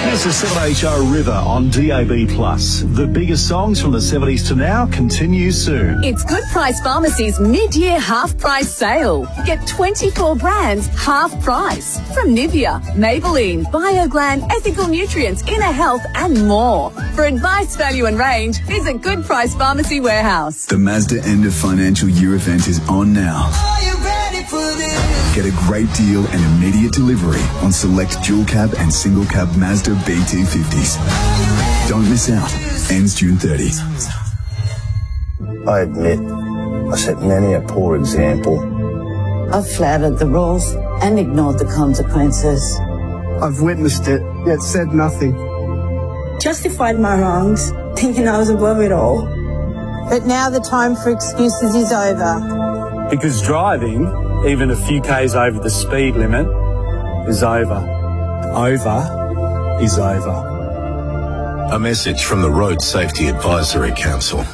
This is 7HR River on DAB+. The biggest songs from the 70s to now continue soon. It's Good Price Pharmacy's mid-year half-price sale. Get 24 brands half price. From Nivea, Maybelline, BioGlan, Ethical Nutrients, Inner Health and more. For advice, value and range, visit Good Price Pharmacy Warehouse. The Mazda end of financial year event is on now. Are you ready for this? Get a great deal and immediate delivery on select dual cab and single cab Mazda BT50s. Don't miss out. Ends June 30. I admit, I set many a poor example. I've flouted the rules and ignored the consequences. I've witnessed it, yet said nothing. Justified my wrongs, thinking I was above it all. But now the time for excuses is over. Because driving, even a few k's over the speed limit, is over. Over is over. A message from the Road Safety Advisory Council.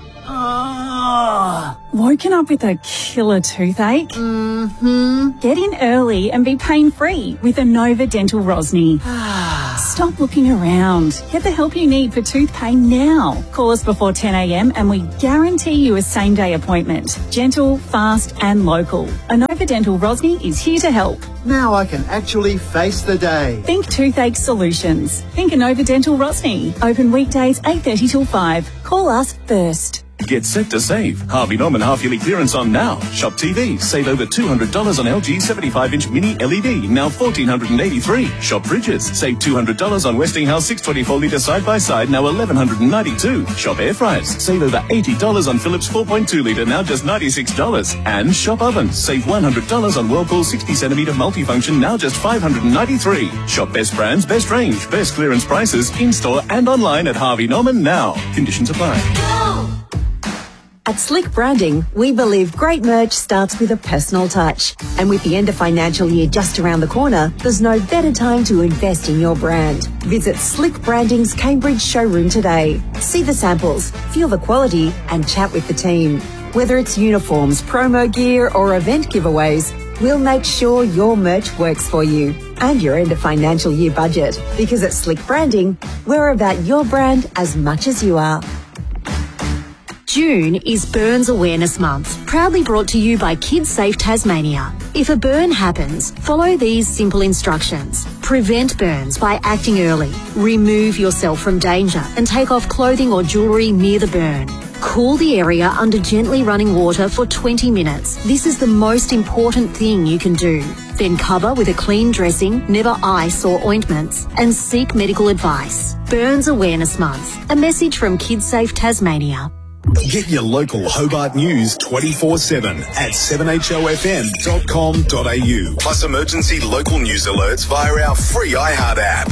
Woken up with a killer toothache? Get in early and be pain-free with Anova Dental Rosny. Stop looking around. Get the help you need for tooth pain now. Call us before 10 a.m. and we guarantee you a same-day appointment. Gentle, fast and local. Anova Dental Rosny is here to help. Now I can actually face the day. Think Toothache Solutions. Think Anova Dental Rosny. Open weekdays 8:30 till 5. Call us first. Get set to save. Harvey Norman half-yearly clearance on Now. Shop TV. Save over $200 on LG 75-inch mini LED, now $1,483. Shop fridges. Save $200 on Westinghouse 624-litre side-by-side, now $1,192. Shop air fryers. Save over $80 on Philips 4.2-litre, now just $96. And shop ovens. Save $100 on Whirlpool 60-centimetre multifunction, now just $593. Shop best brands, best range, best clearance prices, in-store and online at Harvey Norman Now. Conditions apply. At Slick Branding, we believe great merch starts with a personal touch. And with the end of financial year just around the corner, there's no better time to invest in your brand. Visit Slick Branding's Cambridge showroom today. See the samples, feel the quality, and chat with the team. Whether it's uniforms, promo gear, or event giveaways, we'll make sure your merch works for you and your end of financial year budget. Because at Slick Branding, we're about your brand as much as you are. June is Burns Awareness Month, proudly brought to you by KidSafe Tasmania. If a burn happens, follow these simple instructions. Prevent burns by acting early. Remove yourself from danger and take off clothing or jewellery near the burn. Cool the area under gently running water for 20 minutes. This is the most important thing you can do. Then cover with a clean dressing, never ice or ointments, and seek medical advice. Burns Awareness Month. A message from KidSafe Tasmania. Get your local Hobart news 24/7 at 7HOFM.com.au. Plus emergency local news alerts via our free iHeart app.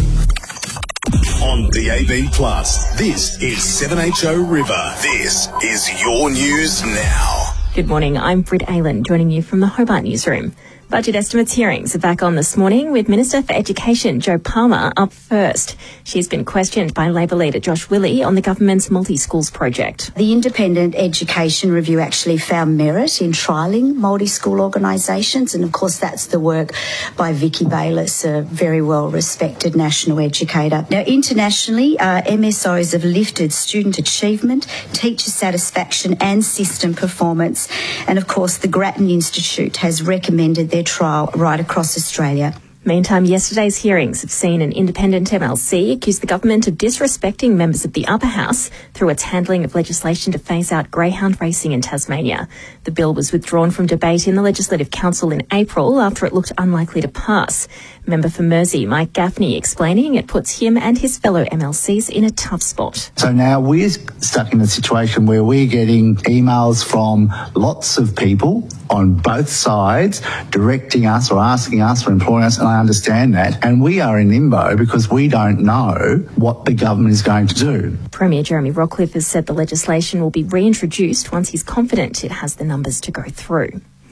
On DAB+, this is 7HO River. This is your news now. Good morning, I'm Britt Aylan, joining you from the Hobart newsroom. Budget estimates hearings are back on this morning with Minister for Education Jo Palmer up first. She's been questioned by Labor leader Josh Willey on the government's multi-schools project. The independent education review actually found merit in trialling multi-school organisations, and of course that's the work by Vicky Bayliss, a very well-respected national educator. Now internationally, MSOs have lifted student achievement, teacher satisfaction and system performance, and of course the Grattan Institute has recommended their trial right across Australia. Meantime, yesterday's hearings have seen an independent MLC accuse the government of disrespecting members of the upper house through its handling of legislation to phase out greyhound racing in Tasmania. The bill was withdrawn from debate in the Legislative Council in April after it looked unlikely to pass. Member for Mersey, Mike Gaffney, explaining it puts him and his fellow MLCs in a tough spot. So now we're stuck in a situation where we're getting emails from lots of people on both sides directing us or asking us or imploring us, and I understand that. And we are in limbo because we don't know what the government is going to do. Premier Jeremy Rockcliffe has said the legislation will be reintroduced once he's confident it has the numbers to go through.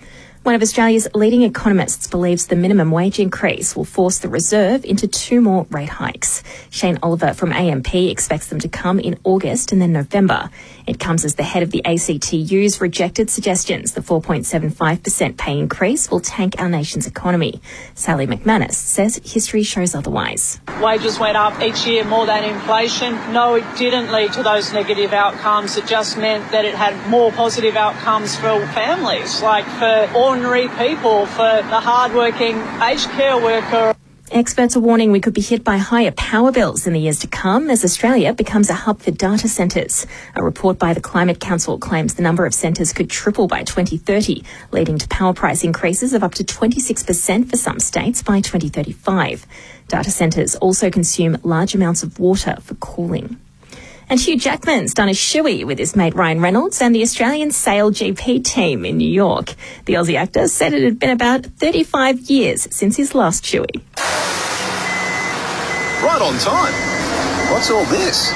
One of Australia's leading economists believes the minimum wage increase will force the Reserve into 2 more rate hikes. Shane Oliver from AMP expects them to come in August and then November. It comes as the head of the ACTU's rejected suggestions the 4.75% pay increase will tank our nation's economy. Sally McManus says history shows otherwise. Wages went up each year more than inflation. No, it didn't lead to those negative outcomes. It just meant that it had more positive outcomes for families, like for ordinary people, for the hardworking aged care worker. Experts are warning we could be hit by higher power bills in the years to come as Australia becomes a hub for data centres. A report by the Climate Council claims the number of centres could triple by 2030, leading to power price increases of up to 26% for some states by 2035. Data centres also consume large amounts of water for cooling. And Hugh Jackman's done a shoey with his mate Ryan Reynolds and the Australian Sail GP team in New York. The Aussie actor said it had been about 35 years since his last shoey. Right on time. What's all this?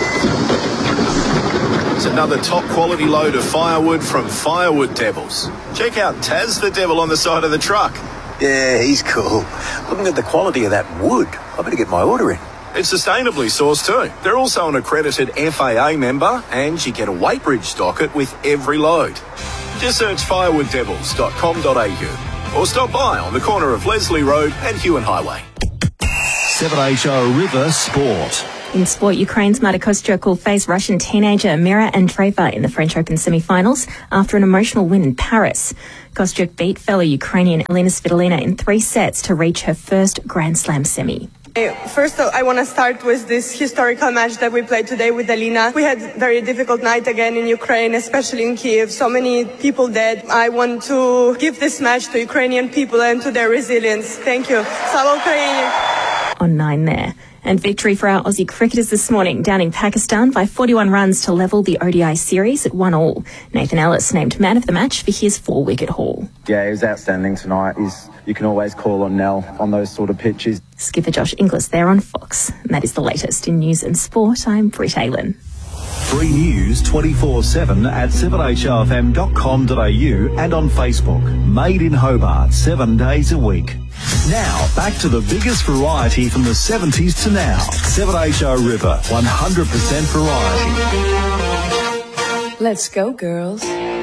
It's another top quality load of firewood from Firewood Devils. Check out Taz the Devil on the side of the truck. Yeah, he's cool. Looking at the quality of that wood, I better get my order in. It's sustainably sourced too. They're also an accredited FAA member and you get a Weightbridge docket with every load. Just search firewooddevils.com.au or stop by on the corner of Leslie Road and Hewan Highway. 7HO River Sport. In sport, Ukraine's Marta Kostyuk will face Russian teenager Mira Andreeva in the French Open semi-finals after an emotional win in Paris. Kostyuk beat fellow Ukrainian Elena Svitolina in 3 sets to reach her first Grand Slam semi. First, I want to start with this historical match that we played today with Alina. We had a very difficult night again in Ukraine, especially in Kiev. So many people dead. I want to give this match to Ukrainian people and to their resilience. Thank you. Slava Ukraini. On 9 there. And victory for our Aussie cricketers this morning down in Pakistan by 41 runs to level the ODI series at 1-1. Nathan Ellis named man of the match for his 4-wicket haul. Yeah, he was outstanding tonight. You can always call on Nell on those sort of pitches. Skipper Josh Inglis there on Fox. And that is the latest in news and sport. I'm Britt Aylen. Free news 24/7 at 7HRFM.com.au and on Facebook. Made in Hobart, 7 days a week. Now, back to the biggest variety from the 70s to now. 7HO River, 100% variety. Let's go, girls.